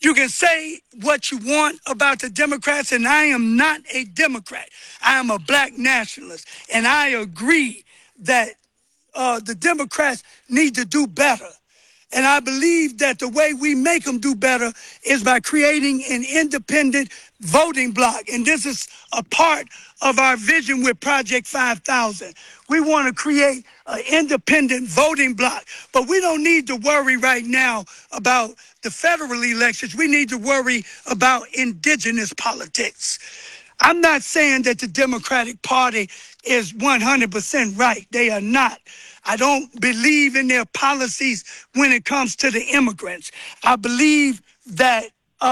You can say what you want about the Democrats, and I am not a Democrat. I am a black nationalist, and I agree that the Democrats need to do better. And I believe that the way we make them do better is by creating an independent voting bloc. And this is a part of our vision with Project 5000. We want to create an independent voting bloc, but we don't need to worry right now about the federal elections. We need to worry about indigenous politics. I'm not saying that the Democratic Party is 100% right. They are not. I don't believe in their policies when it comes to the immigrants. I believe that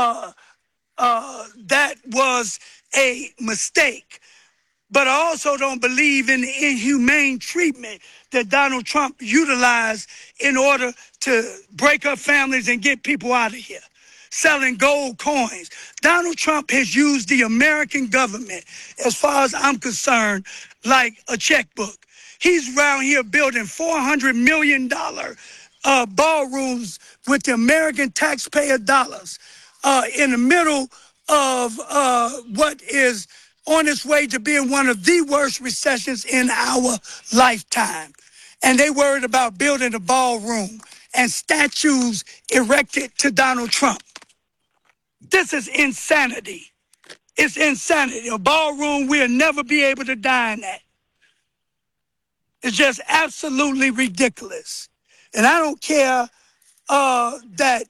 that was a mistake. But I also don't believe in the inhumane treatment that Donald Trump utilized in order to break up families and get people out of here, selling gold coins. Donald Trump has used the American government, as far as I'm concerned, like a checkbook. He's around here building $400 million ballrooms with the American taxpayer dollars in the middle of what is on its way to being one of the worst recessions in our lifetime. And they worried about building a ballroom and statues erected to Donald Trump. This is insanity. It's insanity. A ballroom we'll never be able to dine at. It's just absolutely ridiculous. And I don't care that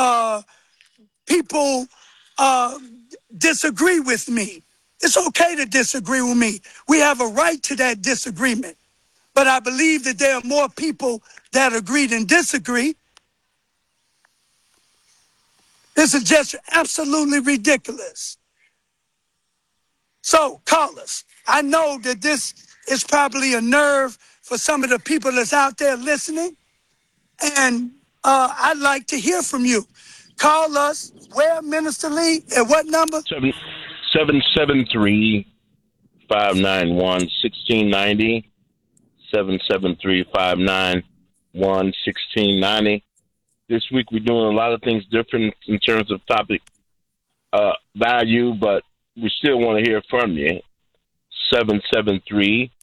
people disagree with me. It's okay to disagree with me. We have a right to that disagreement. But I believe that there are more people that agree than disagree. This is just absolutely ridiculous. So, callers, I know that this is probably a nerve for some of the people that's out there listening, and I'd like to hear from you. Call us, where, Minister Lee, at what number? 773-591-1690. 773-591-1690. This week we're doing a lot of things different in terms of topic value, but we still want to hear from you. 773-591-1690.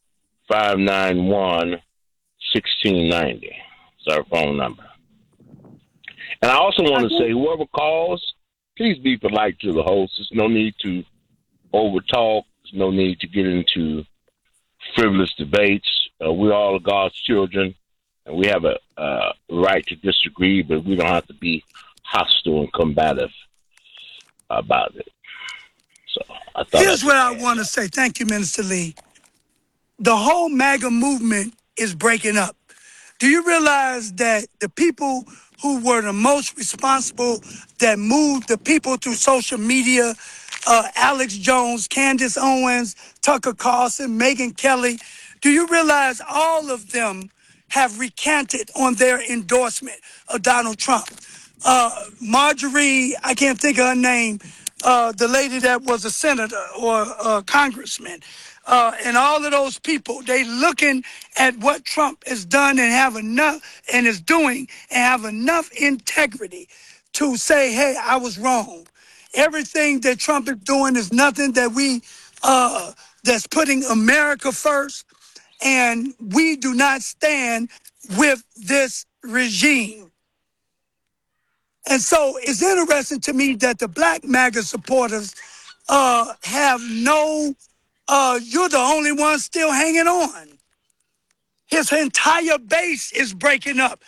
It's our phone number. And I also want to say, whoever calls, please be polite to the host. There's no need to overtalk. There's no need to get into frivolous debates. We all are God's children, and we have a right to disagree, but we don't have to be hostile and combative about it. So I thought here's what I want to say. Thank you, Minister Lee. The whole MAGA movement is breaking up. Do you realize that the people who were the most responsible that moved the people through social media, Alex Jones, Candace Owens, Tucker Carlson, Megyn Kelly, do you realize all of them have recanted on their endorsement of Donald Trump? Marjorie, I can't think of her name, the lady that was a senator or a congressman, and all of those people, they looking at what Trump has done and have enough and is doing and have enough integrity to say, hey, I was wrong. Everything that Trump is doing is nothing that that's putting America first, and we do not stand with this regime. And so it's interesting to me that the black MAGA supporters have no, you're the only one still hanging on. His entire base is breaking up.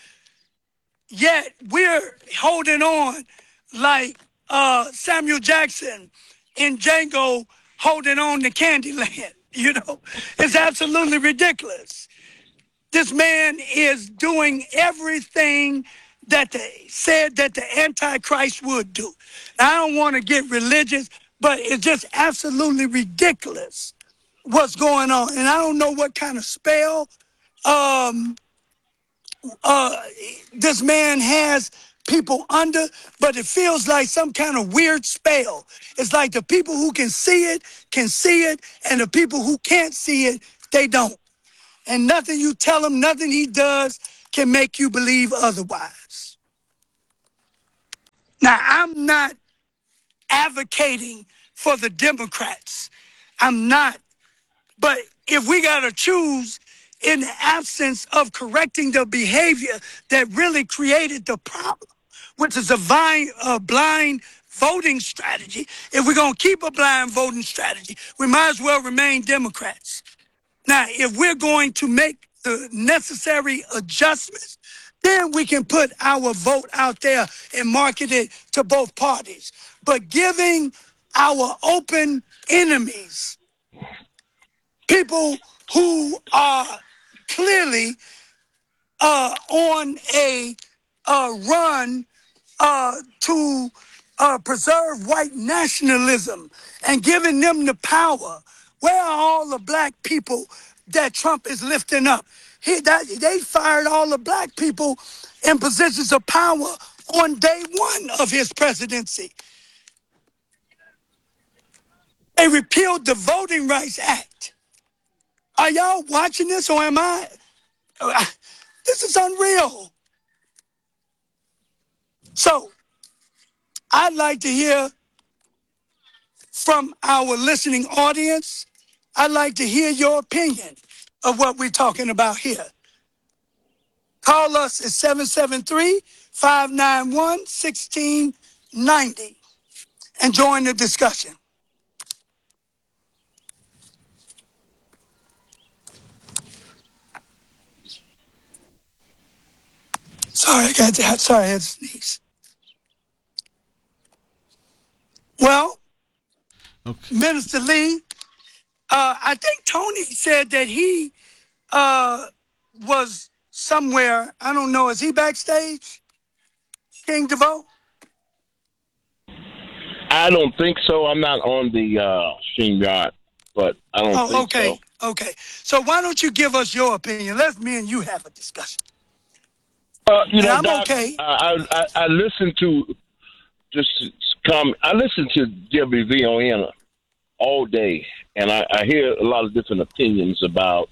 Yet we're holding on like Samuel Jackson in Django holding on to Candyland. You know, it's absolutely ridiculous. This man is doing everything that they said that the Antichrist would do. Now, I don't want to get religious, but it's just absolutely ridiculous what's going on. And I don't know what kind of spell this man has people under, but it feels like some kind of weird spell. It's like the people who can see it, and the people who can't see it, they don't. And nothing you tell him, nothing he does can make you believe otherwise. Now, I'm not advocating for the Democrats. I'm not. But if we got to choose in the absence of correcting the behavior that really created the problem, which is a blind voting strategy, if we're going to keep a blind voting strategy, we might as well remain Democrats. Now, if we're going to make the necessary adjustments, then we can put our vote out there and market it to both parties. But giving our open enemies, people who are clearly on a run to preserve white nationalism and giving them the power. Where are all the black people that Trump is lifting up? They fired all the black people in positions of power on day one of his presidency. They repealed the Voting Rights Act. Are y'all watching this, or am I? This is unreal. So, I'd like to hear from our listening audience. I'd like to hear your opinion of what we're talking about here. Call us at 773-591-1690 and join the discussion. Sorry, I had to sneeze. Well, okay. Minister Lee, I think Tony said that he was somewhere. I don't know. Is he backstage? King DeVoe? I don't think so. I'm not on the StreamYard, but I don't think so. Okay. So why don't you give us your opinion? Let me and you have a discussion. I'm Doc, okay. I listen to I listen to WVON all day, and I hear a lot of different opinions about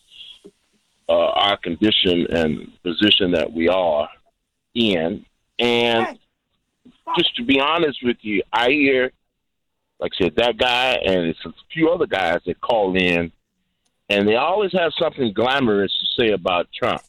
our condition and position that we are in. And just to be honest with you, I hear, like I said, that guy and it's a few other guys that call in, and they always have something glamorous to say about Trump.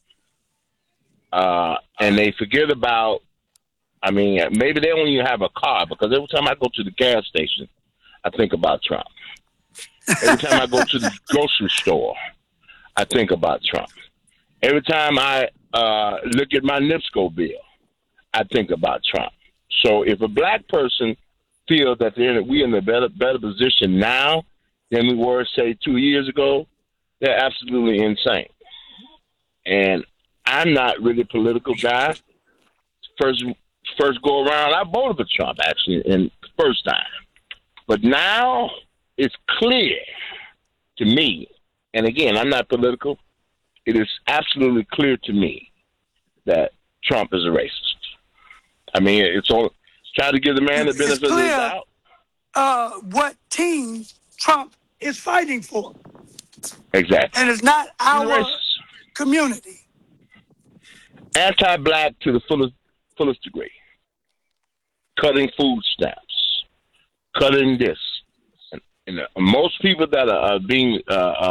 And they forget about, maybe they don't even have a car, because every time I go to the gas station, I think about Trump. Every time I go to the grocery store, I think about Trump. Every time I look at my NIPSCO bill, I think about Trump. So if a black person feels that we're in a better position now than we were, say, 2 years ago, they're absolutely insane. And I'm not really a political guy. First go around, I voted for Trump, actually, in the first time. But now it's clear to me, and again, I'm not political, it is absolutely clear to me that Trump is a racist. It's try to give the man the benefit of the doubt. What team Trump is fighting for. Exactly. And it's not our community. Anti-black to the fullest degree. Cutting food stamps. Cutting this. And most people that are being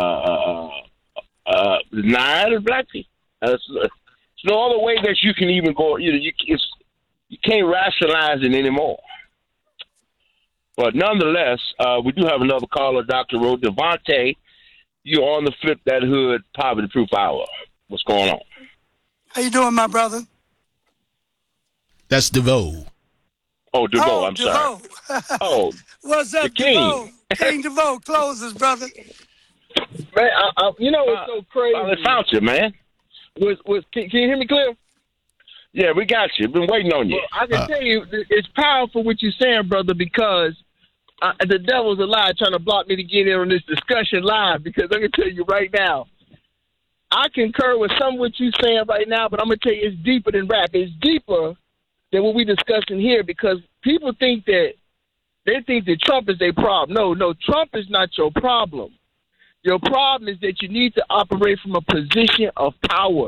denied are black people. There's no other way that you can even go. You can't rationalize it anymore. But nonetheless, we do have another caller, Dr. Rowe Devontae. You're on the Flip That Hood Poverty Proof Hour. What's going on? How you doing, my brother? That's DeVoe. Oh, DeVoe. I'm DeVoe. Sorry. What's up, DeVoe? King DeVoe closes, brother. Man, what's so crazy? I found you, man. Can you hear me clear? Yeah, we got you. Been waiting on you. Well, I can tell you, it's powerful what you're saying, brother, because the devil's a lie trying to block me to get in on this discussion live, because I'm going to tell you right now, I concur with some of what you're saying right now, but I'm going to tell you it's deeper than rap. It's deeper than what we're discussing here, because people think that Trump is their problem. No, Trump is not your problem. Your problem is that you need to operate from a position of power.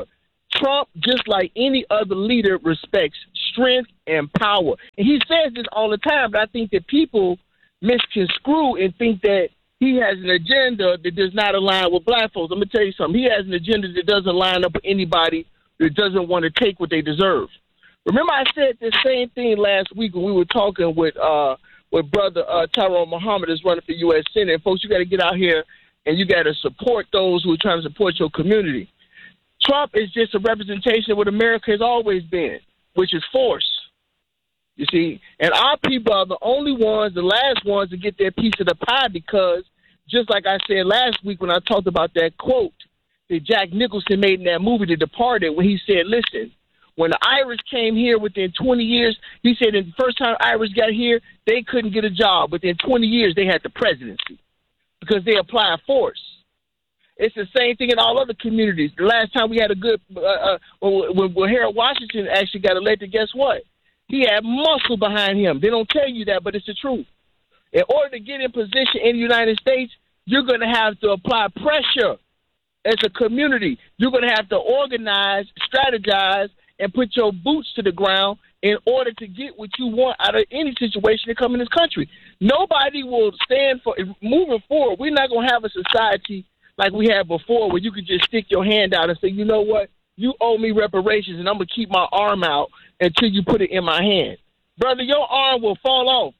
Trump, just like any other leader, respects strength and power. And he says this all the time, but I think that people misconstrue and think that he has an agenda that does not align with black folks. I'm going to tell you something. He has an agenda that doesn't line up with anybody that doesn't want to take what they deserve. Remember I said the same thing last week when we were talking with Brother Tyrone Muhammad is running for U.S. Senate. And folks, you got to get out here and you got to support those who are trying to support your community. Trump is just a representation of what America has always been, which is force. You see, and our people are the only ones, the last ones to get their piece of the pie because, just like I said last week when I talked about that quote that Jack Nicholson made in that movie, The Departed, when he said, listen, when the Irish came here within 20 years, he said the first time Irish got here, they couldn't get a job. Within 20 years, they had the presidency because they applied force. It's the same thing in all other communities. The last time we had a good when Harold Washington actually got elected, guess what? He had muscle behind him. They don't tell you that, but it's the truth. In order to get in position in the United States, you're going to have to apply pressure as a community. You're going to have to organize, strategize, and put your boots to the ground in order to get what you want out of any situation that comes in this country. Nobody will stand for moving forward. We're not going to have a society like we had before where you could just stick your hand out and say, you know what, you owe me reparations and I'm going to keep my arm out until you put it in my hand. Brother, your arm will fall off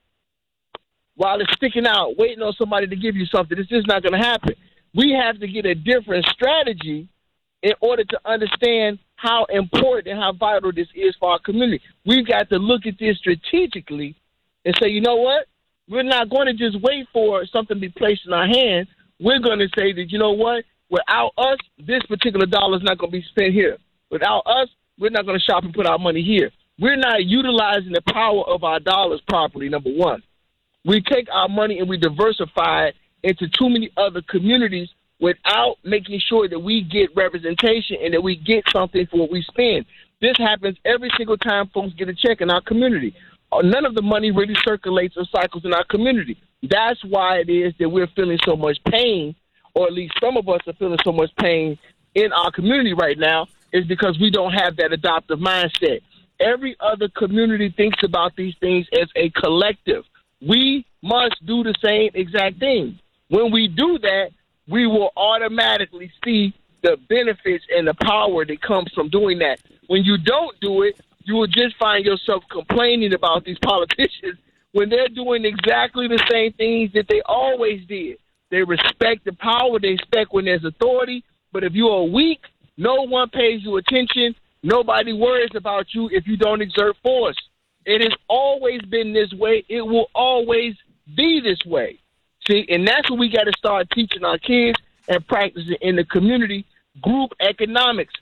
while it's sticking out, waiting on somebody to give you something. It's just not going to happen. We have to get a different strategy in order to understand how important and how vital this is for our community. We've got to look at this strategically and say, you know what? We're not going to just wait for something to be placed in our hand. We're going to say that, you know what? Without us, this particular dollar is not going to be spent here. Without us, we're not going to shop and put our money here. We're not utilizing the power of our dollars properly, number one. We take our money and we diversify it into too many other communities without making sure that we get representation and that we get something for what we spend. This happens every single time folks get a check in our community. None of the money really circulates or cycles in our community. That's why it is that we're feeling so much pain, or at least some of us are feeling so much pain in our community right now, is because we don't have that adoptive mindset. Every other community thinks about these things as a collective. We must do the same exact thing. When we do that, we will automatically see the benefits and the power that comes from doing that. When you don't do it, you will just find yourself complaining about these politicians when they're doing exactly the same things that they always did. They respect the power. They respect when there's authority. But if you are weak, no one pays you attention. Nobody worries about you if you don't exert force. It has always been this way. It will always be this way. See, and that's what we got to start teaching our kids and practicing in the community, group economics.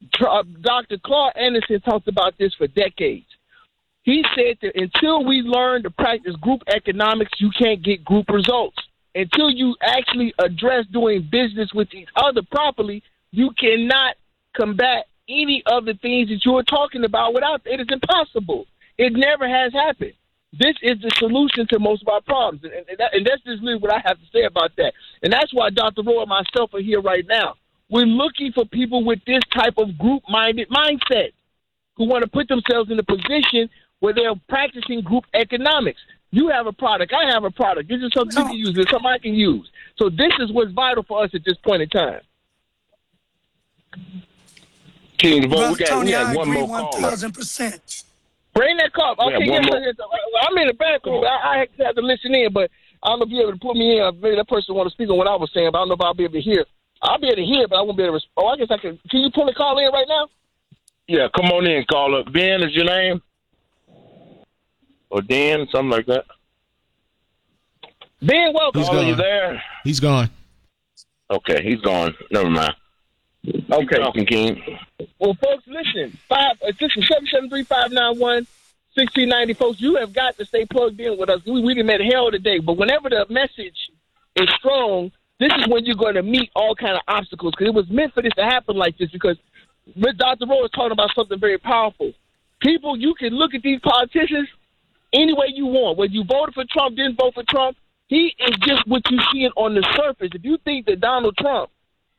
Dr. Clark Anderson talked about this for decades. He said that until we learn to practice group economics, you can't get group results. Until you actually address doing business with each other properly, you cannot combat any of the things that you are talking about without it. It's impossible. It never has happened. This is the solution to most of our problems. And that's just really what I have to say about that. And that's why Dr. Roy and myself are here right now. We're looking for people with this type of group-minded mindset who want to put themselves in a position where they're practicing group economics. You have a product. I have a product. This is something you can use. This is something I can use. So this is what's vital for us at this point in time. King, Brother we Tony, got I one agree more call. 1,000%. Bring that call. Okay, yes, I'm in the background. I have to listen in, but I don't know if you're able to put me in. Maybe that person want to speak on what I was saying, but I don't know if I'll be able to hear. I'll be able to hear, but I won't be able to respond. Oh, I guess I can. Can you pull the call in right now? Yeah, come on in, call up. Ben is your name? Or Dan, something like that. Ben, welcome. He's Caller, gone. you there? He's gone. Okay, he's gone. Never mind. Okay. Keep talking, King. Well, folks, listen. 773-591-1690. Folks, you have got to stay plugged in with us. We done met hell today, but whenever the message is strong, this is when you're going to meet all kind of obstacles, because it was meant for this to happen like this, because Dr. Roy was talking about something very powerful. People, you can look at these politicians any way you want. Whether you voted for Trump, didn't vote for Trump, he is just what you see on the surface. If you think that Donald Trump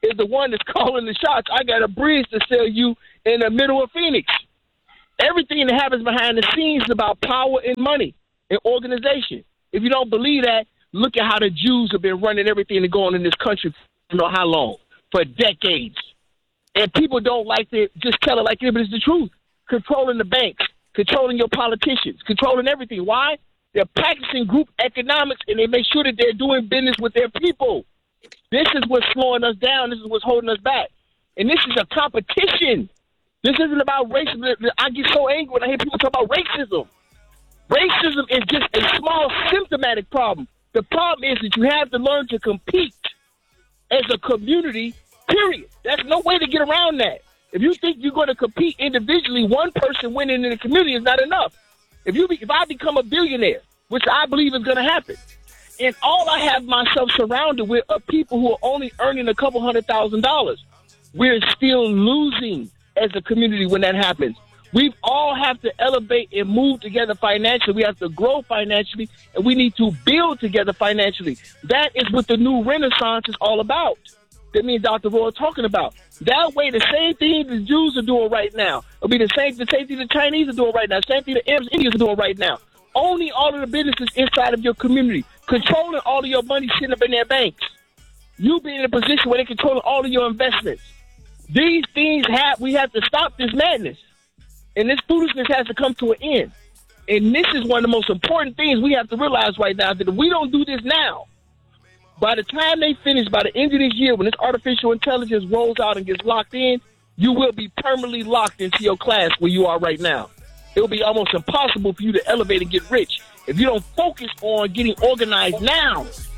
is the one that's calling the shots. I got a bridge to sell you in the middle of Phoenix. Everything that happens behind the scenes is about power and money and organization. If you don't believe that, look at how the Jews have been running everything that's going on in this country for I don't know how long, for decades. And people don't like to just tell it like it, but it's the truth. Controlling the banks, controlling your politicians, controlling everything. Why? They're practicing group economics, and they make sure that they're doing business with their people. This is what's slowing us down. This is what's holding us back. And this is a competition. This isn't about racism. I get so angry when I hear people talk about racism. Racism is just a small symptomatic problem. The problem is that you have to learn to compete as a community, period. There's no way to get around that. If you think you're going to compete individually, one person winning in the community is not enough. If I become a billionaire, which I believe is going to happen, and all I have myself surrounded with are people who are only earning a couple $100,000, we're still losing as a community when that happens. We all have to elevate and move together financially. We have to grow financially, and we need to build together financially. That is what the new Renaissance is all about. That me and Dr. Roy are talking about. That way, the same thing the Jews are doing right now will be the same thing the Chinese are doing right now, same thing the Arabs, Indians are doing right now. Owning all of the businesses inside of your community, controlling all of your money sitting up in their banks. You being in a position where they're controlling all of your investments. These things we have to stop this madness. And this foolishness has to come to an end. And this is one of the most important things we have to realize right now, that if we don't do this now, by the time they finish, by the end of this year, when this artificial intelligence rolls out and gets locked in, you will be permanently locked into your class where you are right now. It will be almost impossible for you to elevate and get rich if you don't focus on getting organized now